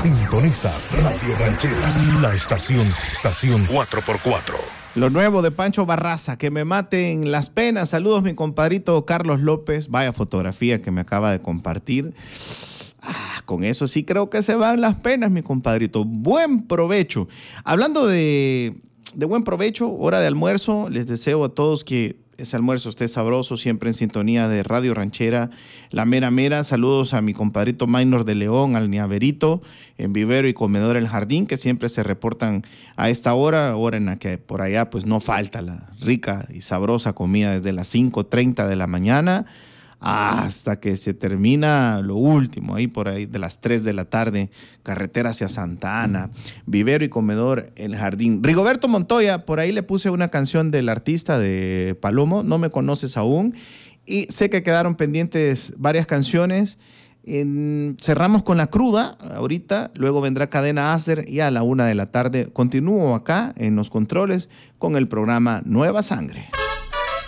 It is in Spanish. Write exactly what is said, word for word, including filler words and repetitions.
Sintonizas Radio Ranchera, la estación, estación cuatro por cuatro. Lo nuevo de Pancho Barraza, que me maten las penas. Saludos, mi compadrito Carlos López. Vaya fotografía que me acaba de compartir. Ah, con eso sí creo que se van las penas, mi compadrito. Buen provecho. Hablando de, de buen provecho, hora de almuerzo, les deseo a todos que ese almuerzo esté sabroso, siempre en sintonía de Radio Ranchera, La Mera Mera. Saludos a mi compadrito Maynor de León, al Niaverito, en Vivero y Comedor El Jardín, que siempre se reportan a esta hora, hora en la que por allá pues no falta la rica y sabrosa comida desde las cinco treinta de la mañana hasta que se termina lo último, ahí por ahí de las tres de la tarde, carretera hacia Santa Ana, Vivero y Comedor El Jardín. Rigoberto Montoya, por ahí le puse una canción del artista de Palomo, No Me Conoces Aún, y sé que quedaron pendientes varias canciones. En, cerramos con La Cruda ahorita, luego vendrá Cadena Acer y a la una de la tarde continúo acá en los controles con el programa Nueva Sangre.